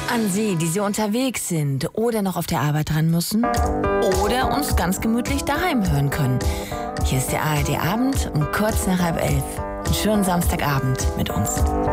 An Sie, die Sie unterwegs sind oder noch auf der Arbeit dran müssen oder uns ganz gemütlich daheim hören können. Hier ist der ARD Abend um kurz nach 10:30. Einen schönen Samstagabend mit uns.